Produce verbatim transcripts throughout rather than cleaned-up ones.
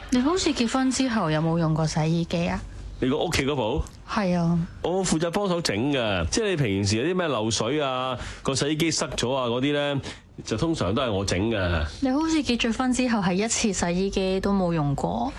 你好似結婚之後有冇用過洗衣機啊？ 你個屋企嗰部？ 係啊， 我負責幫手整㗎，即係你平時有啲咩漏水啊，個洗衣機塞咗啊嗰啲咧，就通常都係我整㗎。 你好似結咗婚之後係一次洗衣機都冇用過。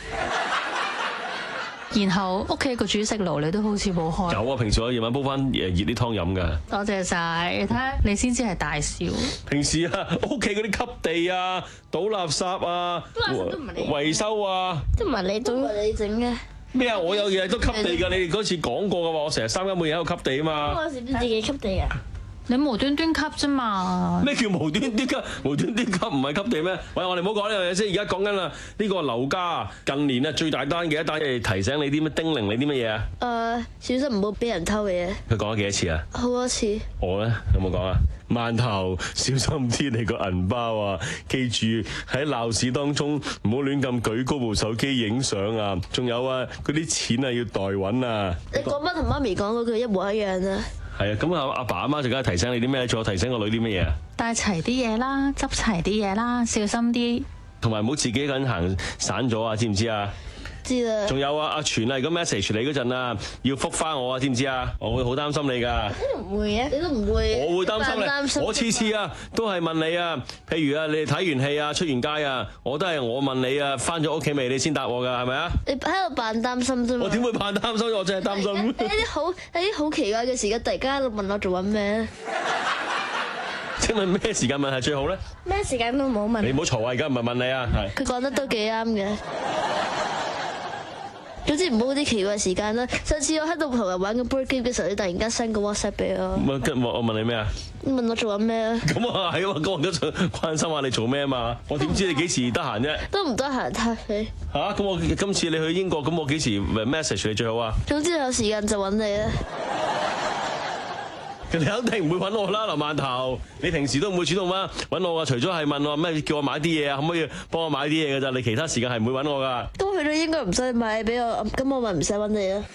然後屋企個煮食爐你都好似冇開。 有啊，平時我夜晚煲翻誒熱啲湯飲㗎。 多謝晒，你睇下你先知係大笑。 平時啊，屋企嗰啲吸地啊、倒垃圾啊、維修啊， 都唔係你都唔係你整嘅。 咩啊？我有嘢都吸地㗎，你哋嗰次講過㗎嘛，我成日三更半夜喺度吸地啊嘛。 嗰時都自己吸地啊？ 你無端端吸啫嘛？ 咩叫無端端吸？無端端吸唔係吸地咩？喂，我哋唔好講呢樣嘢先。而家講緊啦，呢個樓價近年啊最大單嘅一單嘢，提醒你啲咩？叮嚀你啲乜嘢啊？ 誒、呃，小心唔好俾人偷嘢。 佢講咗幾多次啊？ 好多次。 我咧有冇講啊？饅頭小心啲你個銀包啊！記住喺鬧市當中唔好亂咁舉高部手機影相啊！仲有啊，嗰啲錢啊要代揾啊！ 你講乜同媽咪講嗰句一模一樣啊？ 係啊，咁啊阿爸阿媽就梗係提醒你啲咩？仲有提醒個女啲乜嘢啊？ 帶齊啲嘢啦，執齊啲嘢啦，小心啲。 同埋唔好自己一個人行散咗啊！知唔知啊？ 知啦。 仲有啊，阿全啊，如果 message 你嗰陣啊，要覆返我啊，知唔知啊？我會好擔心你㗎。 你唔會啊？你都唔會。 我會擔心你。 擔心我次次啊都係問你啊，譬如啊，你哋睇完戲啊，出完街啊，我都係我問你啊，返咗屋企未？你先答我㗎，係咪啊？ 你喺度扮擔心啫嘛。 我點會扮擔心？我真係擔心。 喺啲好喺啲好奇怪嘅時間，突然間喺度問我做緊咩？ 請問咩時間問係最好咧？ 咩時間都冇問。 你唔好嘈啊！而家唔係問你啊，係。 佢講得都幾啱嘅。總之唔好啲奇怪時間啦。上次我喺度同人玩個 board game 嘅時候，你突然間 send 個 WhatsApp 俾我。 我我問你咩啊？ 你問我做緊咩啊？ 咁啊係啊，咁我都想關心下你做咩啊嘛。我點知你幾時得閒啫？ 都唔得閒睇戲。 嚇！咁我今次你去英國，咁我幾時 message 你最好啊？ 總之有時間就揾你啦。 你肯定唔會揾我啦，劉饅頭。你平時都唔會主動啦揾我噶，除咗係問我咩叫我買啲嘢啊，可唔可以幫我買啲嘢㗎咋？你其他時間係唔會揾我噶。 都去咗應該唔使買俾我，咁我咪唔使揾你啦。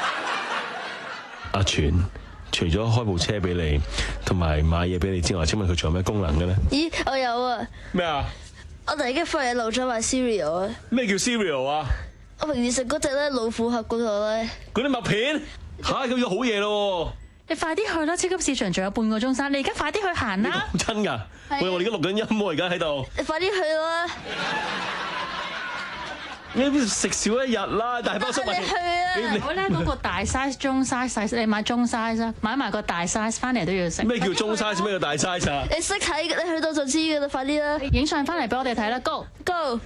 阿全，除咗開部車俾你，同埋買嘢俾你之外，請問佢仲有咩功能嘅咧？ 咦，我有啊！ 咩啊？ 我突然間發現漏咗買 cereal 啊！ 咩叫 cereal 啊？ 我平時食嗰隻咧老虎盒嗰度咧。 嗰啲麥片嚇，咁要好嘢咯！ 你快啲去啦！超級市場仲有半個鐘山，你而家快啲去行啦！ 真㗎？喂，我哋而家錄緊音喎，而家喺度。 你快啲去啦！ 你食少一日啦，大包粟米。 你去啊！ 唔好咧，嗰個大 size、中 size、細，你買中 size 啊，買埋個大 size 翻嚟都要食。 咩叫中 size？咩叫大 size 啊？ 你識睇，你去到就知㗎啦！快啲啦！ 影相翻嚟俾我哋睇啦 ，Go Go！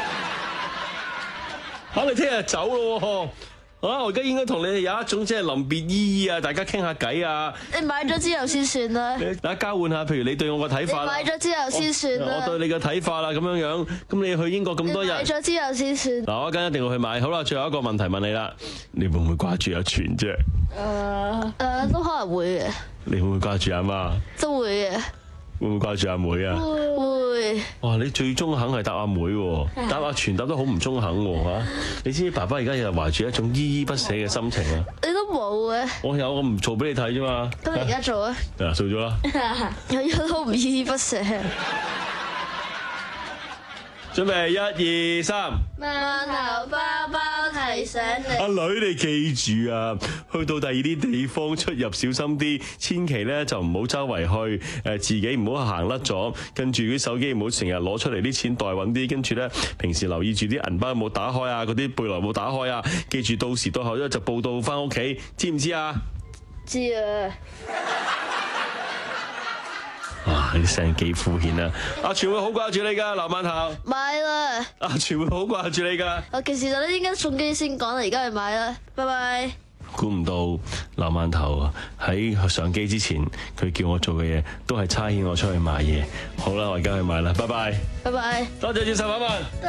嚇！你聽日走咯喎！啊！我而家應該同你哋有一種即係臨別依依啊，大家傾下偈啊。 你買咗之後先算啦。 大家交換下，譬如你對我個睇法啦。 你買咗之後先算啦。 我對你嘅睇法啦，咁樣樣。咁你去英國咁多日。 買咗之後先算。 嗱，我一間一定會去買。好啦，最後一個問題問你啦，你會唔會掛住阿全啫？ 誒誒，都可能會嘅。 你會唔會掛住阿媽？ 都會嘅。 會唔會掛住阿妹啊？ 會。 哇！你最中肯係答阿妹喎，答阿全答得好唔中肯喎嚇。你知唔知爸爸而家又懷住一種依依不捨嘅心情啊？ 你都冇嘅。 我有，我唔做俾你睇啫嘛。 咁你而家做啊？ 嗱，做咗啦。 有樣都唔依依不捨。 準備一二三。 饅頭包包提醒你。 阿女，你記住啊，去到第二啲地方出入小心啲，千祈咧就唔好周圍去，誒自己唔好行甩咗，跟住啲手機唔好成日攞出嚟啲錢袋穩啲，跟住咧平時留意住啲銀包有冇打開啊，嗰啲背囊有冇打開啊，記住到時到後咧就報到翻屋企，知唔知啊？ 知啊。 哇！你啲聲幾敷衍啊！阿全會好掛住你㗎，劉饅頭。 買啦！ 阿全會好掛住你㗎。 我其實就咧應該送機先講啦，而家去買啦，拜拜。 估唔到劉饅頭喺上機之前，佢叫我做嘅嘢都係差遣我出去買嘢。好啦，我而家去買啦，拜拜。 拜拜。 多謝接受訪問。